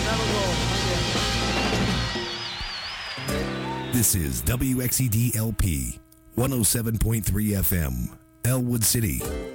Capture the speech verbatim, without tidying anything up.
This is W X E D L P one oh seven point three F M, Elwood City,